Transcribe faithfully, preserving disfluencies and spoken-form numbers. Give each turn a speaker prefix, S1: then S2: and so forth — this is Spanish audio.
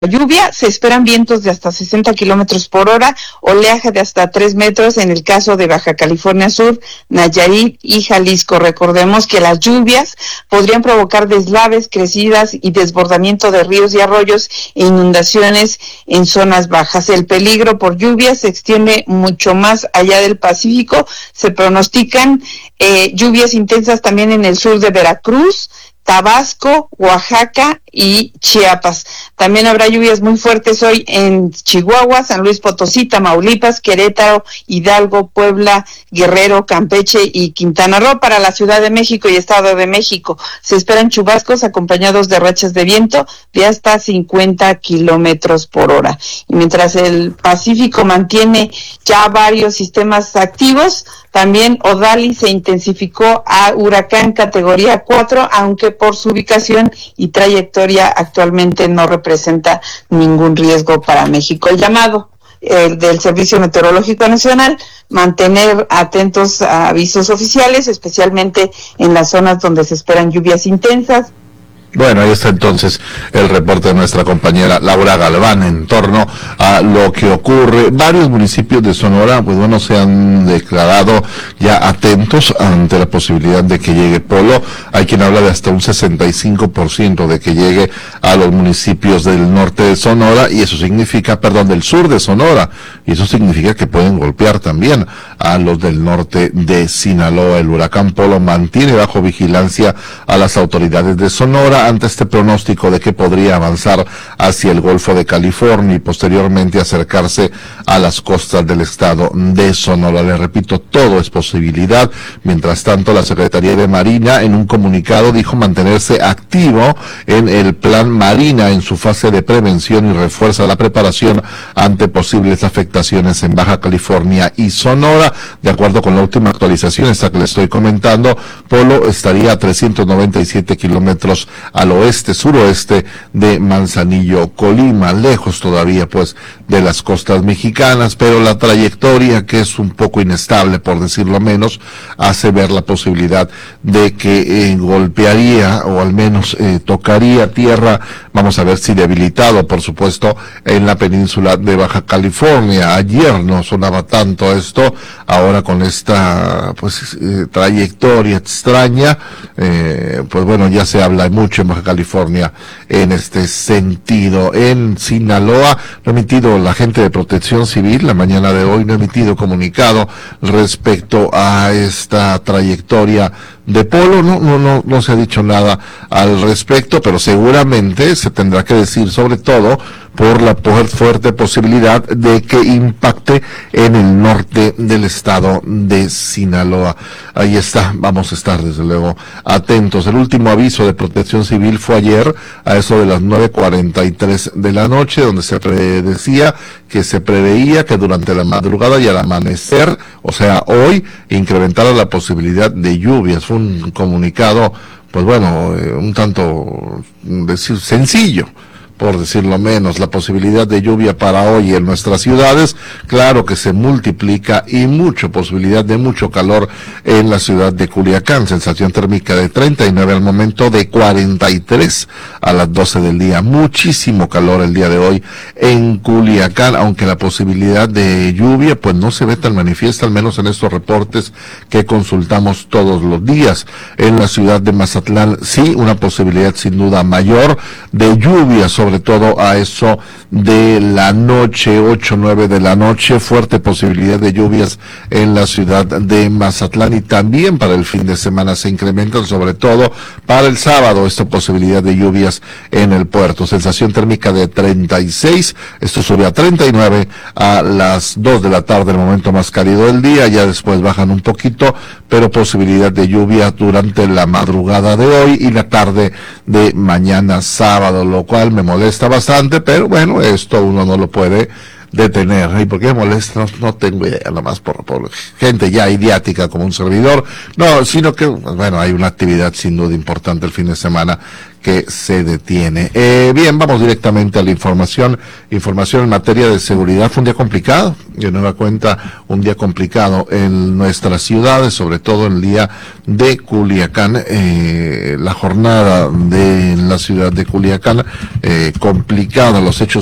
S1: lluvia, se esperan vientos de hasta sesenta kilómetros por hora, oleaje de hasta tres metros en el caso de Baja California Sur, Nayarit y Jalisco. Recordemos que las lluvias podrían provocar deslaves, crecidas y desbordamiento de ríos y arroyos e inundaciones en zonas bajas. El peligro por lluvias se extiende mucho más allá del Pacífico. Se pronostican eh, lluvias intensas también en el sur de Veracruz, Tabasco, Oaxaca y Chiapas. También habrá lluvias muy fuertes hoy en Chihuahua, San Luis Potosí, Tamaulipas, Querétaro, Hidalgo, Puebla, Guerrero, Campeche y Quintana Roo. Para la Ciudad de México y Estado de México se esperan chubascos acompañados de rachas de viento de hasta cincuenta kilómetros por hora. Y mientras el Pacífico mantiene ya varios sistemas activos, también Odali se intensificó a huracán categoría cuatro, aunque por su ubicación y trayectoria actualmente no representa ningún riesgo para México. El llamado el del Servicio Meteorológico Nacional, mantener atentos a avisos oficiales, especialmente en las zonas donde se esperan lluvias intensas.
S2: Bueno, ahí está entonces el reporte de nuestra compañera Laura Galván en torno a lo que ocurre. Varios municipios de Sonora, pues bueno, se han declarado ya atentos ante la posibilidad de que llegue Polo. Hay quien habla de hasta un sesenta y cinco por ciento de que llegue a los municipios del norte de Sonora, y eso significa, perdón, del sur de Sonora, y eso significa que pueden golpear también a los del norte de Sinaloa. El huracán Polo mantiene bajo vigilancia a las autoridades de Sonora ante este pronóstico de que podría avanzar hacia el Golfo de California y posteriormente acercarse a las costas del estado de Sonora. Le repito, todo es posibilidad. Mientras tanto, la Secretaría de Marina en un comunicado dijo mantenerse activo en el Plan Marina en su fase de prevención y refuerza la preparación ante posibles afectaciones en Baja California y Sonora. De acuerdo con la última actualización, esta que le estoy comentando, Polo estaría a trescientos noventa y siete kilómetros al oeste, suroeste de Manzanillo, Colima, lejos todavía pues de las costas mexicanas, pero la trayectoria, que es un poco inestable por decirlo menos, hace ver la posibilidad de que eh, golpearía o al menos eh, tocaría tierra, vamos a ver si debilitado por supuesto, en la península de Baja California. Ayer no sonaba tanto esto, ahora con esta pues eh, trayectoria extraña, eh, pues bueno, ya se habla mucho en Baja California en este sentido. En Sinaloa no ha emitido la gente de Protección Civil, la mañana de hoy no ha emitido comunicado respecto a esta trayectoria de Polo. No, no, no, no se ha dicho nada al respecto, pero seguramente se tendrá que decir, sobre todo por la fuerte posibilidad de que impacte en el norte del estado de Sinaloa. Ahí está, vamos a estar desde luego atentos. El último aviso de Protección Civil fue ayer a eso de las nueve cuarenta y tres de la noche, donde se predecía que se preveía que durante la madrugada y al amanecer, o sea hoy, incrementara la posibilidad de lluvias. Fue un comunicado, pues bueno, eh, un tanto decir sencillo, por decirlo menos. La posibilidad de lluvia para hoy en nuestras ciudades, claro que se multiplica, y mucho posibilidad de mucho calor en la ciudad de Culiacán. Sensación térmica de treinta y nueve al momento, de cuarenta y tres a las doce del día. Muchísimo calor el día de hoy en Culiacán, aunque la posibilidad de lluvia pues no se ve tan manifiesta, al menos en estos reportes que consultamos todos los días. En la ciudad de Mazatlán sí, una posibilidad sin duda mayor de lluvia, sobre sobre todo a eso de la noche, ocho, nueve de la noche, fuerte posibilidad de lluvias en la ciudad de Mazatlán, y también para el fin de semana se incrementan, sobre todo para el sábado, esta posibilidad de lluvias en el puerto. Sensación térmica de treinta y seis, esto sube a treinta y nueve a las dos de la tarde, el momento más cálido del día, ya después bajan un poquito, pero posibilidad de lluvia durante la madrugada de hoy y la tarde de mañana sábado, lo cual me molesta bastante, pero bueno, esto uno no lo puede detener. ¿Y por qué molesta? No, no tengo idea, nada más por, por gente ya idiática como un servidor. No, sino que, bueno, hay una actividad sin duda importante el fin de semana que se detiene. Eh, bien, vamos directamente a la información. Información en materia de seguridad. Fue un día complicado, de nueva cuenta, un día complicado en nuestras ciudades, sobre todo el día de Culiacán. Eh, la jornada de la ciudad de Culiacán, eh, complicada, los hechos